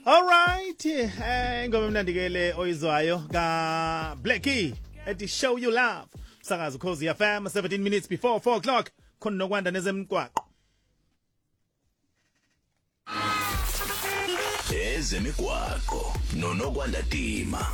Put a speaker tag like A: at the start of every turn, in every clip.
A: Alright, ngoma mnandikele oyizwayo ka Blackie ethi Show You Love. Sakazo Khosi FM 17 minutes before 4 o'clock. Khona nokwanda nezemgwaqo.
B: Ezemigwaqo nonokwanda Dima.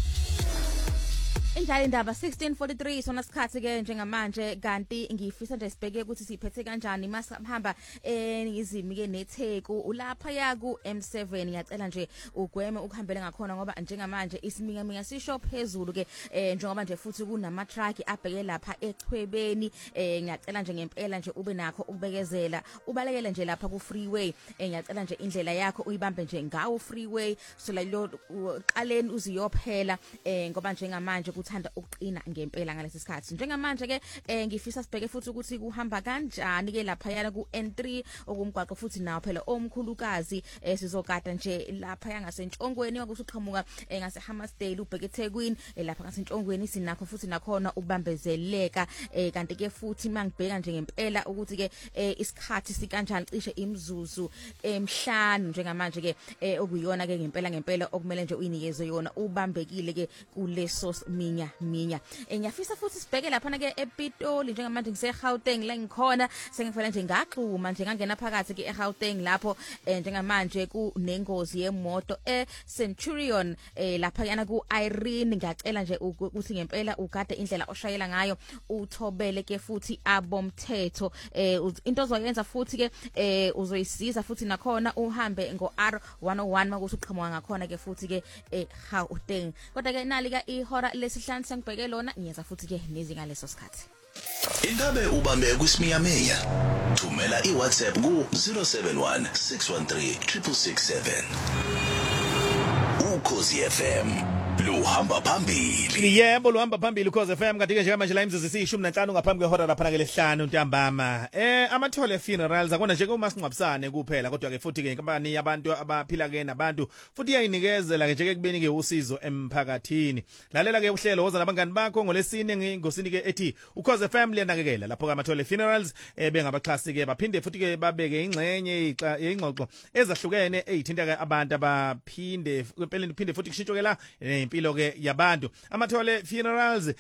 C: Injalo indaba 1643 sona sikhathi ke njengamanje kanti ngifisa nje sibheke ukuthi siphethe kanjani masihamba ngizimi ke neTheku ulapha yaku M7 ngiyacela nje ugweme ukuhambele ngakhona ngoba njengamanje isiminga sisho phezulu ke njengoba nje futhi kunama truck abheke lapha echwebeni ngiyacela nje ngempela nje ube nakho ukubekezela ubalekele nje lapha ku freeway ngiyacela nje indlela yakho uyibambe nje ngawo freeway so la lo qaleni uziyophela ngoba njengamanje uthanda ukuqina ngempela ngalesi sikhathi njengamanje ke ngifisa sibheke futhi ukuthi kuhamba kanjani ke lapha yana ku N3 okumgwaqo futhi nawo phela omkhulukazi sizogada nje lapha yangasentshongweni wakusuqhamuka ngase Hammersdale ubheke eThekwini lapha ngasentshongweni sinakho futhi nakhona ukubambezeleka kanti ke futhi mangibheka nje ngempela ukuthi ke isikhathi sikanjani cishe imizuzu emhlanu njengamanje ke okuyona ke ngempela okumele nje uyinikeze yona ubambekile ke kuleso minya ngiyafisa futhi sibheke lapha ke ePitoli njengamanje ngiseGauteng la ngikhona sengifela nje ngaxhuma nje ngangena phakathi ke eGauteng lapho njengamanje kunengozi yemoto eCenturion lapha yana ku Irene ngiyacela nje ukuthi ngempela ugade indlela oshayela ngayo uthobele ke futhi abomthetho into ozoyenza futhi ke uzoyisiza futhi nakhona uhambe ngo R101 makuthi uqhamuka ngakhona ke futhi ke eGauteng kodwa ke nali ka ihora lesihlanu sengibheke lona ngiyenza futhi ke nezinga leso sikhathi
B: Ingabe ubambe kusimiyameya thumela iWhatsApp ku 071 613 667 Ukhosi FM luhamba phambili
A: Yebo luhamba phambili Ukhosi FM kanti ke nje manje la imzuzu isishumi ngaphambi kwehora lapha ke lesihlanu ntambama amathole funerals akona nje kumasingcwabisane kuphela kodwa ke futhi ke inkampani yabantu abaphila ke nabantu futhi iyayinikezela ke nje ke kubeni ke usizo emphakathini lalela ke uhlelo woza nabangani bakho ngolesine ngosini ke ethi Ukhosi FM liyanakekela lapho ke amathole funerals bengabaxhasi ke baphinde futhi ke babeke ingxenye ingxoxo ezahlukene ezithinta ke abantu abaphinde empeleni phinde futhi kushintshokela impilo ke yabantu amathole funerals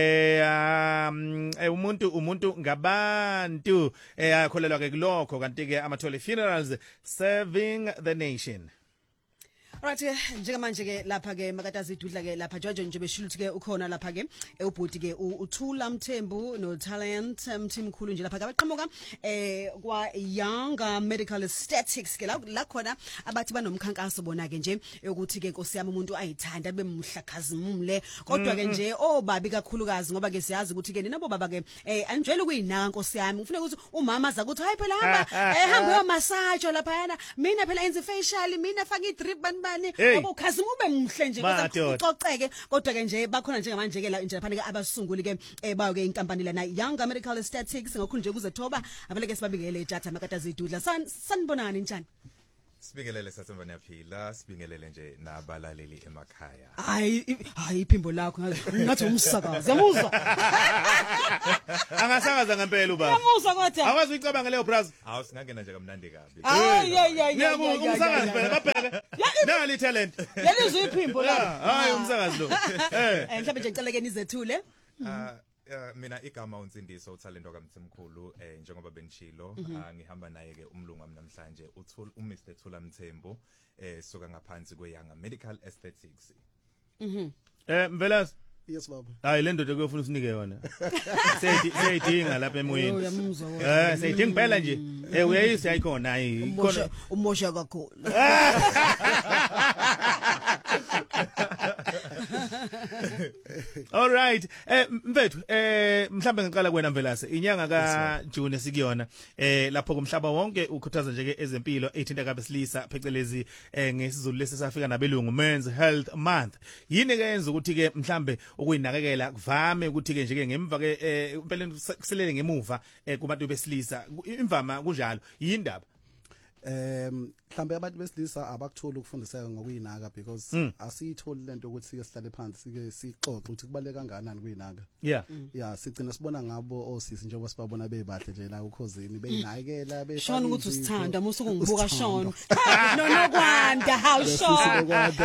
A: umuntu ngabantu akholelwa ke kulokho kanti ke amathole funerals serving the nation.
D: Alright njengamanje ke lapha ke makatazi idudla ke lapha George nje beshuluthi ke ukhona lapha ke ubhudi ke uThula Mthembu no Talent Mthimkhulu nje lapha ke abaqhamuka kwa Young Medical Aesthetics ke la khona abathi banomkhankaso bona ke nje ukuthi ke Nkosi yami umuntu ayithanda bemhlakazimule kodwa ke nje obabi kakhulukazi ngoba ke siyazi ukuthi ke nabo baba ke anjwela ukuyinaka Nkosi yami kufuneka ukuthi umama aza ukuthi hayi phela hamba yo massage lapha yana mina phela enze facial mina faka i-drip ngoba ukhazima ube mhle nje kodwa ucoceke kodwa ke nje bakhona njengamanje ke la nje lapha ke abasunguli ke bayo ke inkampani lana Young Medical Aesthetics ngokhulu nje kuze thoba avele ke sibabingelele idatha makatazi idudla sanibonani njani
E: Sibingelele sasemva niyaphila sibingelele nje nabalaleli emakhaya
D: hayi iphimbo lakho ngathi umsakazi yamuzwa
A: angasakaza ngempela ubaba
D: yamuzwa kodwa
A: awazi uyicabanga leyo bras
E: awu singangena nje kamnandi kabi
A: umsakazi phela babheke nali talent
D: yalizwe iphimbo lakho
A: hayi umsakazi lo
D: mhlawumbe nje ngicela ke nizethule
E: mina igama uNsindiso uThalento kaMthimkhulu njengoba benishilo ngihamba naye ke umlungu wami namhlanje uMr Thula Mthembu soka ngaphansi kweYoung Medical Aesthetics
A: Mvelazi
F: yes baba
A: hayi le ndoda kuyofuna usinike yona seyidinga lapha emoyeni seyidinga phela nje uyayisa ayikhona hayi
D: umosha kakhulu
A: All right mfethu mhlambe ngiqala kuwena Mvelase inyanga ka June sikuyona lapho kumhlaba wonke ukhuthaza nje ke ezempilo ethinta kabesilisa phecelezi ngesizulu lesisafika nabelungu Men's Health Month yini ke yenza ukuthi ke mhlambe ukuyinakekela kuvame ukuthi ke nje ke ngemva ke impela kuselele ngemuva kubantu besilisa imvama kunjalo yindaba
F: mhlambe abantu besilisa abakutholi ukufundiseka ngokuyinaka because asiyitholi lento ukuthi sike sihlale phansi sike sixoxe ukuthi kubaleka kangakanani kuyinaka yeah sigcina sibona ngabo osisi njengoba sibabona bebahle nje la ukhosini beyinakekela
D: Sean ukuthi usithanda musu kungibuka Sean no lokwanda how sure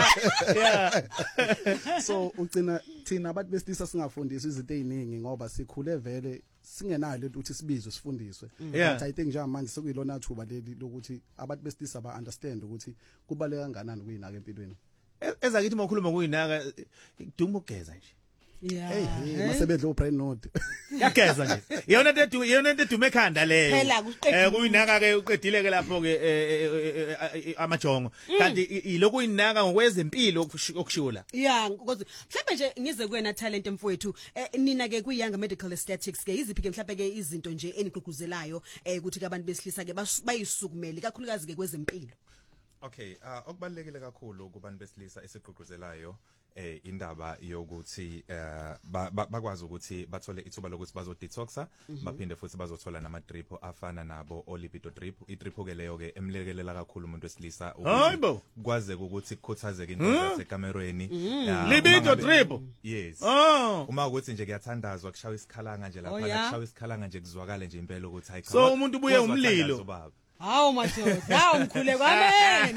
A: Yeah.
F: So ugcina thina abantu besilisa singafundiswa izinto eziningi ngoba sikhule vele singenalo ukuthi sibizwe sifundiswe.
A: Yeah.
F: But I think njengamanje sekuyilona thuba leli lokuthi abantu besilisa ba understand ukuthi kubaleka kangakanani ukuyinaka empilweni.
A: Ezakithi makhuluma kuyinaka kuduma ukugeza nje.
F: Hey, masebedla ubrain note.
A: Yageza nje. Yona into edume ekhanda leyo.
D: Phela kuqedile.
A: Kuyinaka ke uqedile ke lapho ke amajongo. Kanti ilokhu inaka ngokwezempilo okushiwola.
D: Yeah, because mhlawumbe nje ngize kuwena talent mfowethu nina ke kuyiyoung medical aesthetics ke iziphi ke mhlawumbe ke izinto nje enigqugquzelayo ukuthi ke abantu besilisa ke bayisukumele kakhulukazi ke kwezempilo.
E: Okay, okubalekile kakhulu kubantu besilisa esiqhugquzelayo indaba yokuthi bakwazi ukuthi bathole ithuba lokuthi bazo detoxa baphinde futhi bazothola nama drip afana nabo olipido drip. I drip ke leyo ke emlekelela kakhulu umuntu wesilisa ukuthi kwaze ukuthi kukhuthazeke into zasekamerweni.
A: Libido drip.
E: Yes. Uma ukuthi nje kuyathandazwa kushawa isikhalanga nje lapha kushawa isikhalanga nje kuzwakala nje impela ukuthi hayi
A: so umuntu ubuye umlilo.
D: Hawu madoda, hawu mkhule kwamene.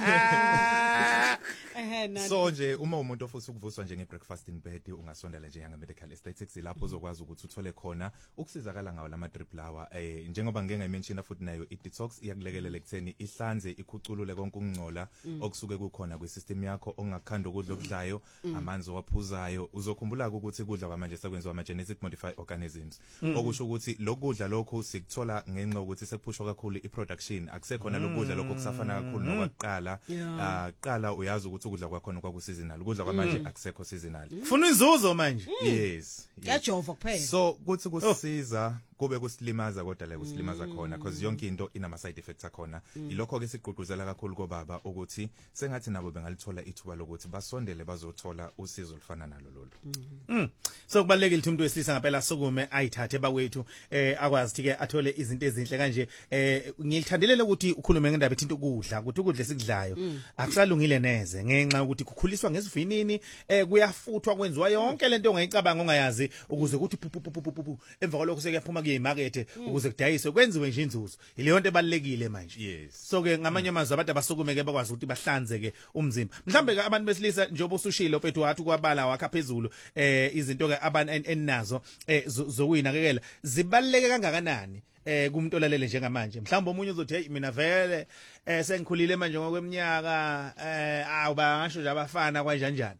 E: So nje uma umuntu ofisa ukuvuswa nje ngebreakfast in bed ungasondela nje yanga medical aesthetics lapho uzokwazi ukuthi uthole khona ukusizakala ngawo lama drip lawa njengoba ngeke ngayimention futhi nayo I detox iyakulekelela ekutheni ihlanze ikhuculule konke ukungcola okusuke kukhona kwisystem yakho ongakhanda ukudla okudlayo amanzi owaphuzayo uzokhumbula ukuthi kudla kwamanje sekwenziwa ama genetic modified organisms okusho ukuthi lokudla lokho sikuthola ngenxa ukuthi sekuphushwa kakhulu iproduction akusekhona lokudla lokho kusafana kakhulu nokuqala qala uyazi ukuthi ukudla kwakhona kwakuseasonal ukudla kwamanje akusekho seasonal
A: Funa inzuzo manje.
E: Yes.
D: Yajova kuphela.
E: So kuthi kusisiza kube kusilimaza kodwa la kusilimaza khona because yonke into inama side effects akhona ilokho ke sigqugquzela kakhulu kobaba ukuthi sengathi nabo bengalithola ithuba lokuthi basondele bazothola usizo olufana nalo lolu.
A: So kubalekile ukuthi umuntu wesilisa ngempela sokume ayithathe bakwethu akwazi ke athole izinto ezinhle kanje ngilithandelele ukuthi ukhulume ngendaba ethinta ukudla ukuthi ukudla esikudlayo akusalungile neze ngenxa ukuthi kukhuliswa ngesivinini kuyafuthwa kwenziwa yonke lento ongayicabanga ongayazi ukuze ukuthi emva kwalokho sekuyaphuma kuyimarket ukuze kudayiswe kwenziwe nje inzuzo ileyo nto ebalekile manje.
E: Yes.
A: So ke ngamanye amazwi abantu abasukume ke bakwazi ukuthi bahlanze ke umzimba mhlambe ke abantu besilisa njengoba usushilo mfethu wathi kwabala wakha phezulu izinto ke abantu enazo zokuyinakekela zibaleke kangakanani kumuntu olalele njengamanje mhlawumbe omunye uzothi hey mina vele sengikhulile manje ngokweminyaka awuba ngasho nje abafana kanjani.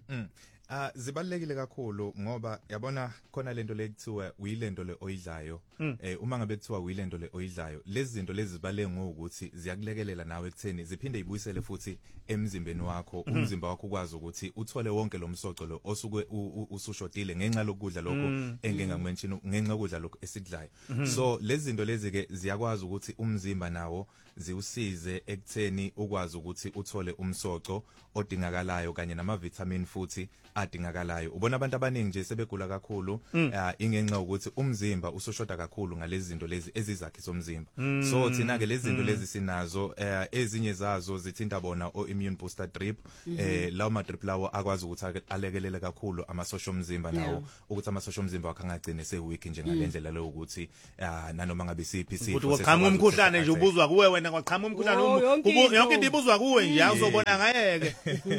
E: Zibalekile kakhulu ngoba yabona khona lento lekuthiwa uyilento le oyidlayo uma ngabe kuthiwa uyilento le oyidlayo lezi zinto lezi zibaleke ngokuthi ziyakulekelela nawe ekutheni ziphinde ibuyisele futhi emzimbeni wakho umzimba wakho ukwazi ukuthi uthole wonke lo msoco lo osuke usushodile ngenxa lokudla lokho engengakumention ngenxa lokudla lokho esikudlayo. So lezi zinto lezi ke ziyakwazi ukuthi umzimba nawo ziusize ekutheni ukwazi ukuthi uthole umsoco odingakalayo kanye nama vitamin futhi adingakalayo. Ubona abantu abaningi nje sebegula kakhulu ingenxa ukuthi umzimba usushoda kakhulu ngalezi zinto lezi ezizakhi somzimba. So thina ke lezi zinto lezi sinazo ezinye zazo zithinta bona o immune booster drip lawo ma drip lawo akwazi ukuthi alekelele kakhulu amasosha omzimba nawo ukuthi amasosha omzimba wakhe angagcine seweak nje ngalendlela lo ukuthi nanoma ngabe siphi sifo
A: ukuthi uqhamuka umkhuhlane nje ubuzwa kuwe wena kwaqhamuka umkhuhlane yonke into ibuzwa kuwe nje awuzobona ngayeke.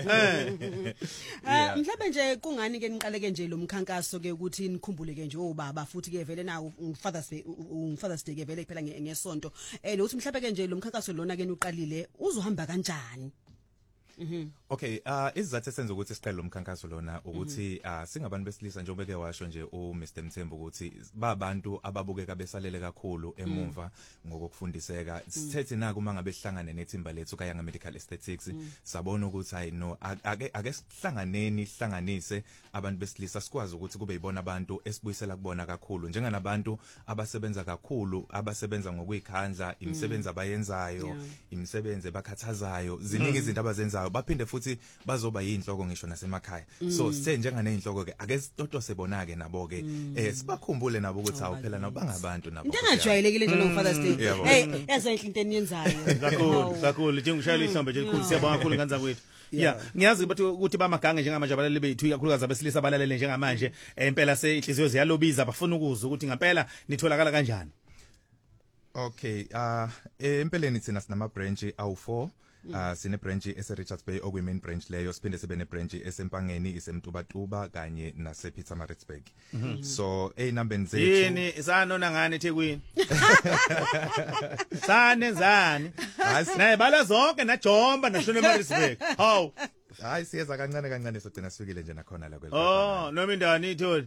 D: Mhlawumbe nje kungani ke niqaleke nje lo mkhankaso ke ukuthi nikhumbule ke nje obaba futhi ke vele nawo Father's Day ke vele phela ngesonto nokuthi mhlawumbe ke nje lo mkhankaso lona ke uqalile uzohamba kanjani.
E: Okay, izathu esenza ukuthi siqale lo mkhankaso lona ukuthi singabantu besilisa njengoba ke washo nje uMr Mthembu ukuthi babantu ababukeka besalele kakhulu emumva ngokufundiseka. Sithethe naku uma ngabe sihlangane nethimba lethu kaYanga Medical Aesthetics sabona ukuthi hayi no ake sihlanganeni sihlanganise abantu besilisa sikwazi ukuthi kube yibona abantu esibuyisela kubona kakhulu njenganabantu abasebenza kakhulu abasebenza ngokuyikhandla imisebenzi abayenzayo imisebenzi ebakhathazayo ziningi izinto abazenzayo baphinde futhi bazoba yinhloko ngisho nasemakhaya. So sithe njengane inhloko ke ake sitotose bona ke nabo ke sibakhumbule nabo ukuthi awu phela nabo bangabantu nabo.
D: Into engajwayelekile nje lo Father's Day. Hey yazi into eniyenzayo.
A: Kakhulu nje ngishayela ihlombe nje likhulu siyabonga kakhulu nganza kwethu. Yeah, ngiyazi ukuthi bamagange njengamanje abalali bethu ikakhulukazi abesilisa abalalele njengamanje impela seinhliziyo ziyalobiza bafuna ukuzwa ukuthi ngempela nitholakala kanjani.
E: Okay, empeleni thina sinama branch awu4 Sine branch ese Richards Bay okwi main branch leyo siphinde sibe ne branch esempangeni isemtubatuba kanye nase Pietermaritzburg. So eyinambeni zethu
A: yini isanona ngani eThekwini sane zani naye bala zonke najomba nashona eMaritzburg hawu
E: hayi siyeza kancane sogcina sifikile nje nakhona la kwelo.
A: Oh noma indani itholi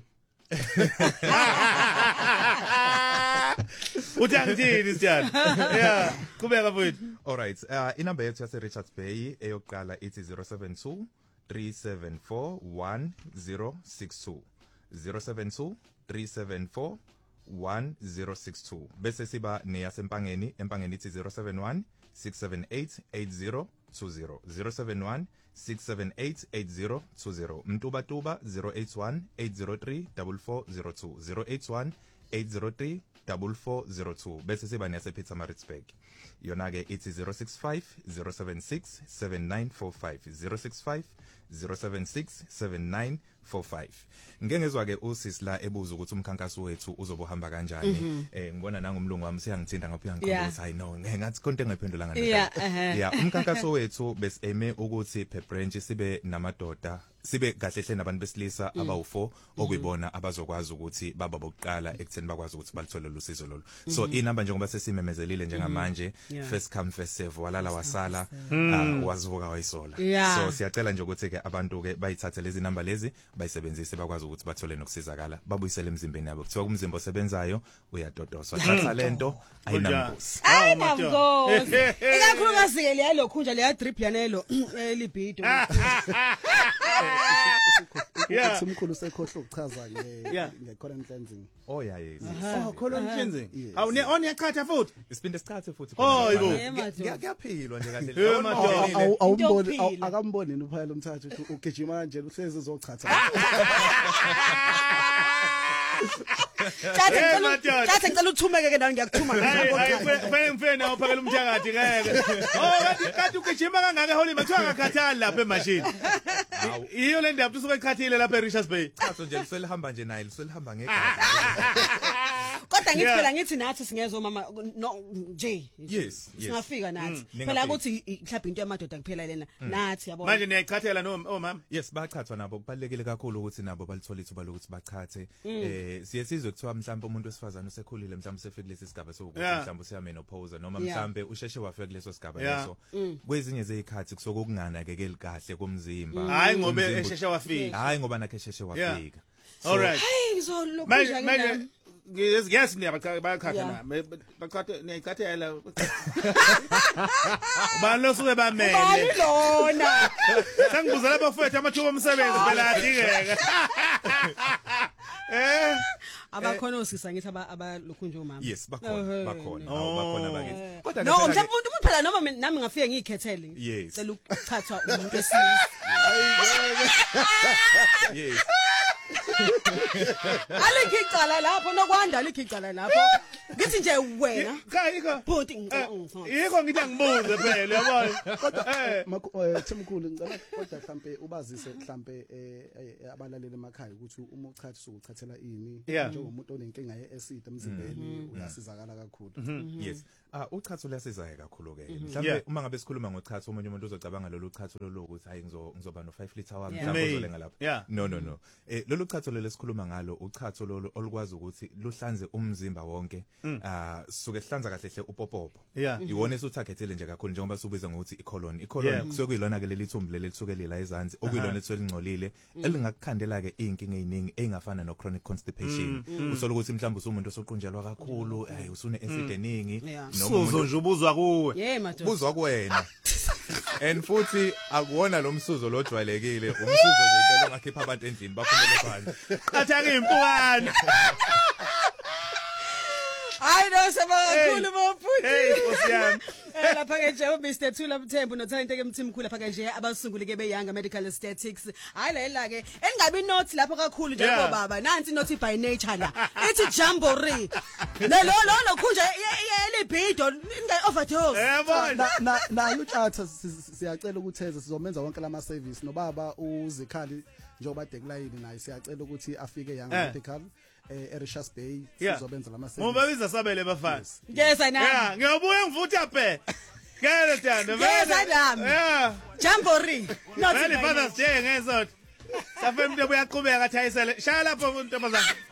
A: uthi angithini sijana yeah kubeka mfowethu.
E: All right, inamba yethu yase Richards Bay eyokuqala ithi 072 374 1062 072 374 1062 bese siba neyasempangeni empangeni ithi 071 678 8020 071 6788020 Mtubatuba 081 803 4402 081 803 4402 bese siba neyase Pietermaritzburg yona ke ithi 065 076 7945 065 076 7945 ngengezwa ke usisi la ebuza ukuthi umkhankaso wethu uzobuhamba kanjani ngibona nangumlungu wami siyangithinta ngapha ngikhona ukuthi I know ngathi konke engiphendulanga yeah umkhankaso wethu beseme ukuthi per branch sibe namadoda sibe kahle nabantu besilisa abawu4 okuyibona abazokwazi ukuthi baba bokuqala ekutheni bakwazi ukuthi balithole lusizo lolu. So inamba njengoba sesimemezelile njengamanje first come first serve walala wasala wazivuka wayisola. So siyacela nje ukuthi ke abantu ke bayithathe lezi namba lezi bayisebenzise bakwazi ukuthi bathole nokusizakala babuyisele emzimbeni yabo kuthiwa umzimba osebenzayo uyadodoswa thatha lento ayinambusi.
D: Ayinambusi ikakhulukazi ke leya lokhunja leya drip yanelo elibhido
A: yeah
F: umkhulu sekhohla ukuchaza nge-colon cleansing.
E: Oh yeah yes.
A: Colon cleansing awune on yaqhatha futhi
E: isipinde sikhathe futhi
A: oh yibo
E: kuyaphilwa nje kahle
F: awumboni akamboni uphaya lomthathu ukuthi ugijima kanje uhlezi uzochatha
D: Thatha ngicela uthumeke ke nawe ngiyakuthuma
A: ngifene awuphakela umthakathi ngeke kanti ugijima kangaka Holly mathiwa ngakhathali lapha emashini iyo le ndaba usuke echathile lapha eRichards Bay
E: chazo nje liselihamba nje naye liselihamba ngegazi
D: kodwa ngithi phela ngithi nathi singezwe mama no nje
E: yes
D: singafika nathi phela ukuthi mhlawumbe into yamadoda kuphela lena nathi yabona
A: manje niyayichathela no mama
E: yes bachathwa nabo kubalekile kakhulu ukuthi nabo balithola ithuba lokuthi bachathe siyesizwe kuthiwa mhlawumbe umuntu wesifazana usekhulile mhlawumbe usefike lesi sigaba sokuthi mhlawumbe usemenopause noma mhlawumbe usheshe wafika kuleso sigaba leso kwezinye zezikhathi kusokunganakekeleli kahle komzimba
A: hayi ngoba esheshe wafika
E: hayi ngoba nakhe esheshe wafika.
A: All right
D: hey ngizolokuzwa ngene
A: yes bayakhatha na bakhatha niyayikhathela balo suke bamele
D: lona
A: sengibuza lapha mfethu amathuba omsebenzi phela adingeka
D: abakhona osisa ngithi abalokhunje umama
E: yes bakhona bakhona bakithi
D: kodwa no mhlawumbe umuntu phela noma nami ngafike ngiyikhethele cela ukuchathwa umuntu wesilisa
E: yes
D: alikhicala lapho nokwanda alikhicala lapho ngithi nje wena
A: khayiko
D: bhuti
A: yiko ngithi angibuze phela yabona
F: kodwa Themkhulu ngicela kodwa mhlambe ubazise mhlambe abalaleli emakhaya ukuthi uma uchathi sokuchathela ini njengomuntu onenkinga ye-acid emzimbeni uyasizakala kakhulu.
E: Yes uchatho luyasizayo kakhulu ke mhlambe uma ngabe sikhuluma ngochatho umuntu uzocabanga lolu chatho lolu ukuthi hayi ngizoba no 5 liter wami mhlawumbe uzolenga lapha no lolu chatho lesikhuluma ngalo uchatho lolu olukwazi ukuthi luhlanze umzimba wonke suke sihlanza kahle hle upopopo iwona esuthakhethele nje kakhulu njengoba subiza ngokuthi icolon kusuke kuyilona ke leli thumbu leli lisuke lila ezansi okuyilona ethelingcolile elingakukhandela ke inkinga eziningi engafana no chronic constipation usola ukuthi mhlawumbe usumuntu osoqunjelwa kakhulu usune acid eningi
A: Suzo nje ubuzwa kuwe
E: ubuzwa kuwena and futhi akuwona lo msuzo lo ojwayelekile umsuzo nje into ongakhipha abantu endlini baphumele phansi
A: athake impukane
D: hayi no sebakhulu bophuthi
A: osiyami
D: lapha ke nje uMr Thula Mthembu noThalente ke Mthimkhulu lapha ke nje abasunguli ke beYanga Medical Aesthetics hayi la ke engabi notes lapha kakhulu nje baba nansi nothi by nature la ithi jamboree lo khunja elibhido inga overdose
F: na utshatha siyacela ukutheza sizomenza wonke lama service nobaba uzikhali njengoba decline naye siyacela ukuthi afike Yanga Medical eRichards Bay sizobenza lama service
A: ngoba bizasabele bafana
D: yes I know
A: ngiyabuya ngivutha phe Ngeke Thando.
D: Ngeza nami.
A: Yeah.
D: Jamboree. Not
A: Vele Father's Day ngesonto. Safe umuntu uyaqhubeka athayisele. Shaya lapho umuntu omazana.